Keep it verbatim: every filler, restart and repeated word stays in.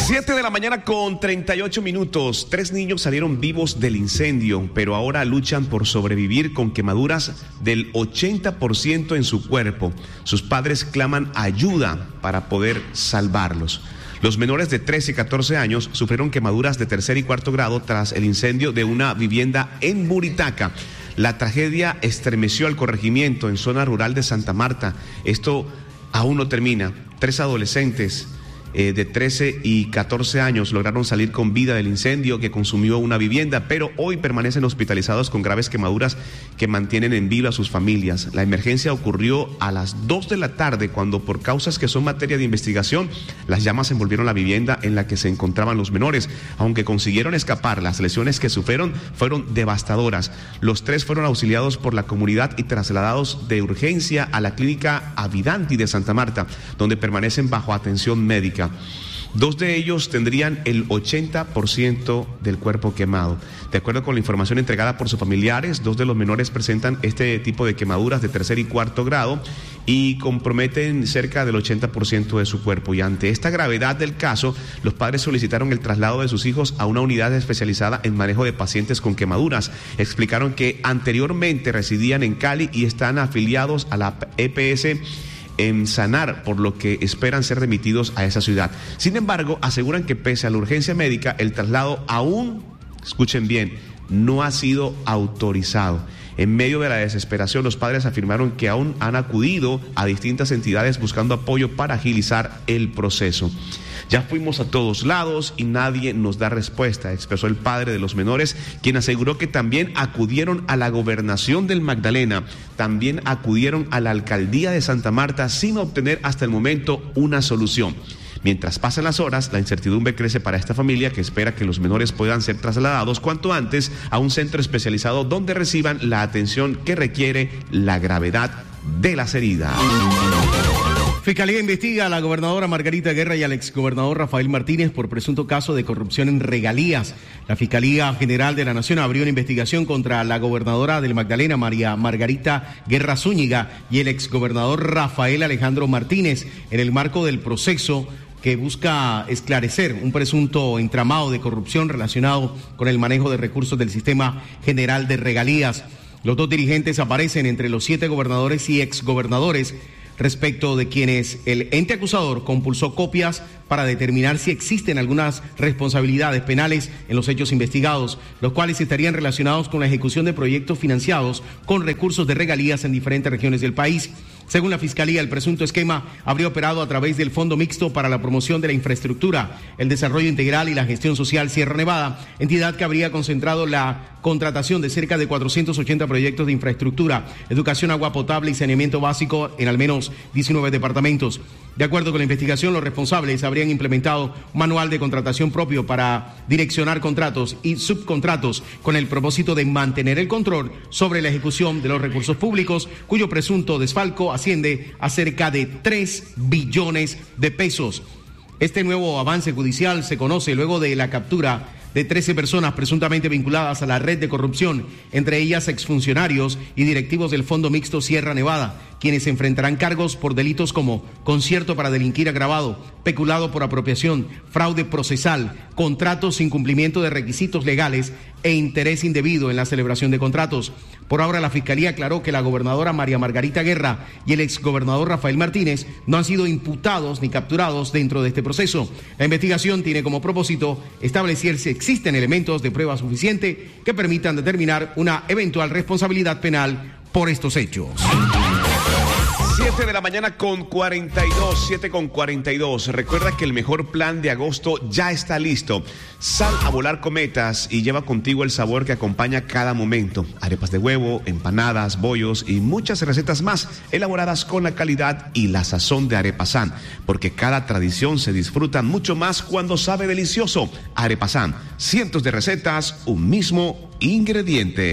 Siete de la mañana con treinta y ocho minutos. Tres niños salieron vivos del incendio, pero ahora luchan por sobrevivir con quemaduras del ochenta por ciento en su cuerpo. Sus padres claman ayuda para poder salvarlos. Los menores de trece y catorce años sufrieron quemaduras de tercer y cuarto grado tras el incendio de una vivienda en Buritaca. La tragedia estremeció al corregimiento en zona rural de Santa Marta. Esto aún no termina. Tres adolescentes Eh, de trece y catorce años lograron salir con vida del incendio que consumió una vivienda, pero hoy permanecen hospitalizados con graves quemaduras que mantienen en vilo a sus familias. La emergencia ocurrió a las dos de la tarde cuando, por causas que son materia de investigación, las llamas envolvieron la vivienda en la que se encontraban los menores. Aunque consiguieron escapar, las lesiones que sufrieron fueron devastadoras. Los tres fueron auxiliados por la comunidad y trasladados de urgencia a la clínica Avidanti de Santa Marta, donde permanecen bajo atención médica. Dos de ellos tendrían el ochenta por ciento del cuerpo quemado. De acuerdo con la información entregada por sus familiares, dos de los menores presentan este tipo de quemaduras de tercer y cuarto grado y comprometen cerca del ochenta por ciento de su cuerpo. Y ante esta gravedad del caso, los padres solicitaron el traslado de sus hijos a una unidad especializada en manejo de pacientes con quemaduras. Explicaron que anteriormente residían en Cali y están afiliados a la E P S en Sanar, por lo que esperan ser remitidos a esa ciudad. Sin embargo, aseguran que pese a la urgencia médica, el traslado aún, escuchen bien, no ha sido autorizado. En medio de la desesperación, los padres afirmaron que aún han acudido a distintas entidades buscando apoyo para agilizar el proceso. Ya fuimos a todos lados y nadie nos da respuesta, expresó el padre de los menores, quien aseguró que también acudieron a la gobernación del Magdalena, también acudieron a la alcaldía de Santa Marta sin obtener hasta el momento una solución. Mientras pasan las horas, la incertidumbre crece para esta familia que espera que los menores puedan ser trasladados cuanto antes a un centro especializado donde reciban la atención que requiere la gravedad de las heridas. Fiscalía investiga a la gobernadora Margarita Guerra y al exgobernador Rafael Martínez por presunto caso de corrupción en regalías. La Fiscalía General de la Nación abrió una investigación contra la gobernadora del Magdalena, María Margarita Guerra Zúñiga, y el exgobernador Rafael Alejandro Martínez en el marco del proceso que busca esclarecer un presunto entramado de corrupción relacionado con el manejo de recursos del Sistema General de Regalías. Los dos dirigentes aparecen entre los siete gobernadores y exgobernadores, respecto de quienes el ente acusador compulsó copias para determinar si existen algunas responsabilidades penales en los hechos investigados, los cuales estarían relacionados con la ejecución de proyectos financiados con recursos de regalías en diferentes regiones del país. Según la Fiscalía, el presunto esquema habría operado a través del Fondo Mixto para la Promoción de la Infraestructura, el Desarrollo Integral y la Gestión Social Sierra Nevada, entidad que habría concentrado la contratación de cerca de cuatrocientos ochenta proyectos de infraestructura, educación, agua potable y saneamiento básico en al menos diecinueve departamentos. De acuerdo con la investigación, los responsables habrían implementado un manual de contratación propio para direccionar contratos y subcontratos con el propósito de mantener el control sobre la ejecución de los recursos públicos, cuyo presunto desfalco asciende a cerca de tres billones de pesos. Este nuevo avance judicial se conoce luego de la captura de trece personas presuntamente vinculadas a la red de corrupción, entre ellas exfuncionarios y directivos del Fondo Mixto Sierra Nevada, quienes enfrentarán cargos por delitos como concierto para delinquir agravado, peculado por apropiación, fraude procesal, contratos sin cumplimiento de requisitos legales e interés indebido en la celebración de contratos. Por ahora, la Fiscalía aclaró que la gobernadora María Margarita Guerra y el exgobernador Rafael Martínez no han sido imputados ni capturados dentro de este proceso. La investigación tiene como propósito establecer si existen elementos de prueba suficiente que permitan determinar una eventual responsabilidad penal por estos hechos. siete de la mañana con cuarenta y dos, siete con cuarenta y dos. Recuerda que el mejor plan de agosto ya está listo. Sal a volar cometas y lleva contigo el sabor que acompaña cada momento. Arepas de huevo, empanadas, bollos y muchas recetas más elaboradas con la calidad y la sazón de Arepasan. Porque cada tradición se disfruta mucho más cuando sabe delicioso. Arepasan, cientos de recetas, un mismo ingrediente.